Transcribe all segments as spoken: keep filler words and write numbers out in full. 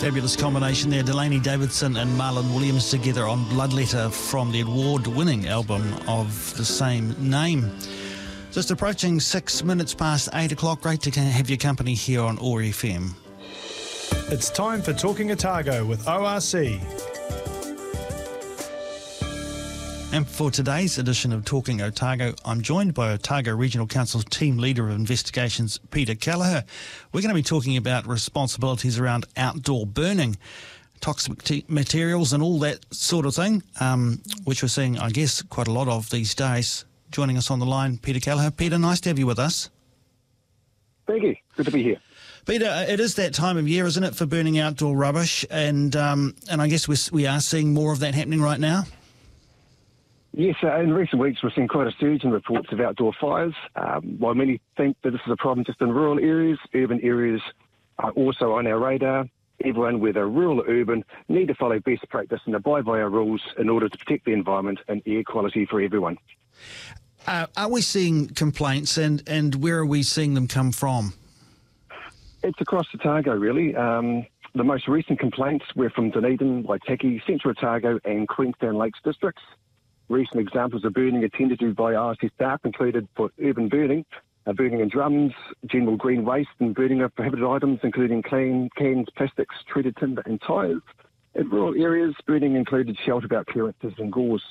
Fabulous combination there, Delaney Davidson and Marlon Williams together on Bloodletter from the award-winning album of the same name. Just approaching six minutes past eight o'clock. Great to have your company here on O A R F M. It's time for Talking Otago with O R C. And for today's edition of Talking Otago, I'm joined by Otago Regional Council's Team Leader of Investigations, Peter Kelleher. We're going to be talking about responsibilities around outdoor burning, toxic t- materials and all that sort of thing, um, which we're seeing, I guess, quite a lot of these days. Joining us on the line, Peter Kelleher. Peter, nice to have you with us. Thank you. Good to be here. Peter, it is that time of year, isn't it, for burning outdoor rubbish? And um, and I guess we're, we are seeing more of that happening right now? Yes, uh, in recent weeks we've seen quite a surge in reports of outdoor fires. Um, while many think that this is a problem just in rural areas, urban areas are also on our radar. Everyone, whether rural or urban, need to follow best practice and abide by our rules in order to protect the environment and air quality for everyone. Uh, are we seeing complaints, and, and where are we seeing them come from? It's across Otago, really. Um, the most recent complaints were from Dunedin, Waitaki, Central Otago and Queenstown Lakes districts. Recent examples of burning attended to by O R C staff included for urban burning, uh, burning in drums, general green waste and burning of prohibited items including clean cans, plastics, treated timber and tyres. In rural areas, burning included shelter-bout clearances and gauze.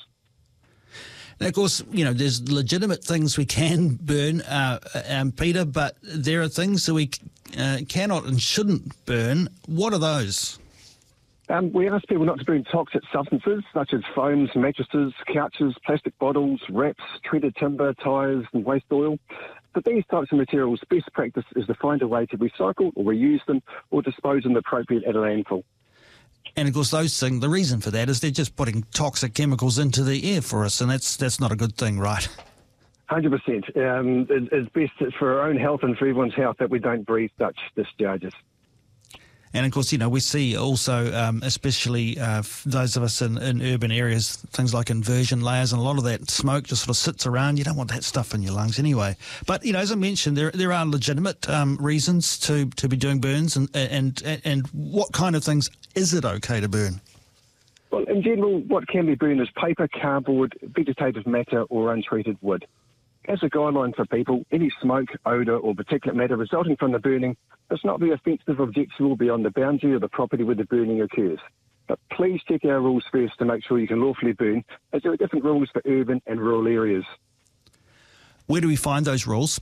Now, of course, you know, there's legitimate things we can burn, uh, um, Peter, but there are things that we uh, cannot and shouldn't burn. What are those? Um, we ask people not to burn toxic substances such as foams, mattresses, couches, plastic bottles, wraps, treated timber, tyres and waste oil. For these types of materials, best practice is to find a way to recycle or reuse them or dispose them appropriate at a landfill. And of course, those things, the reason for that is they're just putting toxic chemicals into the air for us, and that's that's not a good thing, right? one hundred percent. Um, it, it's best for our own health and for everyone's health that we don't breathe such discharges. And of course, you know, we see also, um, especially uh, those of us in, in urban areas, things like inversion layers, and a lot of that smoke just sort of sits around. You don't want that stuff in your lungs anyway. But, you know, as I mentioned, there there are legitimate um, reasons to, to be doing burns, and, and, and what kind of things is it okay to burn? Well, in general, what can be burned is paper, cardboard, vegetative matter or untreated wood. As a guideline for people, any smoke, odour or particulate matter resulting from the burning must not be offensive or objectionable beyond the boundary of the property where the burning occurs. But please check our rules first to make sure you can lawfully burn, as there are different rules for urban and rural areas. Where do we find those rules?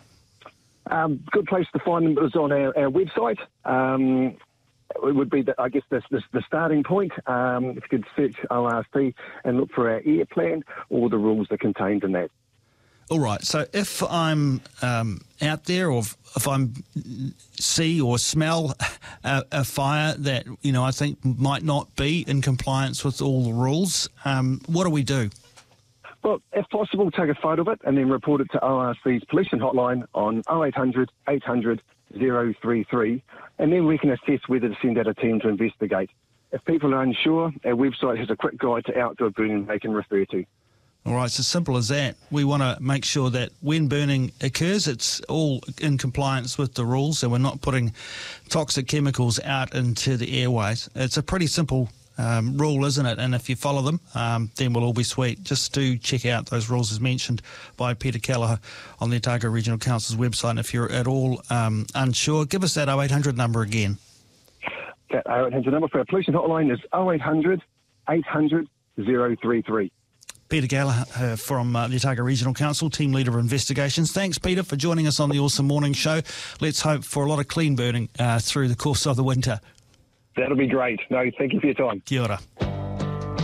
Um, good place to find them is on our, our website. Um, it would be, the, I guess, the, the, the starting point. Um, if you could search O R C and look for our air plan or the rules that are contained in that. All right, so if I'm um, out there, or if, if I see or smell a, a fire that, you know, I think might not be in compliance with all the rules, um, what do we do? Well, if possible, take a photo of it and then report it to O R C's Pollution Hotline on oh eight hundred, eight hundred, oh three three, and then we can assess whether to send out a team to investigate. If people are unsure, our website has a quick guide to outdoor burning they can refer to. All right, it's as simple as that. We want to make sure that when burning occurs, it's all in compliance with the rules, and we're not putting toxic chemicals out into the airways. It's a pretty simple um, rule, isn't it? And if you follow them, um, then we'll all be sweet. Just do check out those rules as mentioned by Peter Kelleher on the Otago Regional Council's website. And if you're at all um, unsure, give us that oh eight hundred number again. That oh eight hundred number for our pollution hotline is oh eight hundred, eight hundred, oh three three. Peter Kelleher from uh, the Otago Regional Council, Team Leader of Investigations. Thanks, Peter, for joining us on the Awesome Morning Show. Let's hope for a lot of clean burning uh, through the course of the winter. That'll be great. No, thank you for your time. Kia ora.